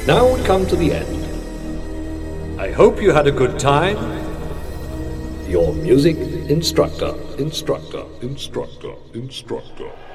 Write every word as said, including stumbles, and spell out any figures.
Now we come to the end. I hope you had a good time. Your music instructor, instructor, instructor, instructor.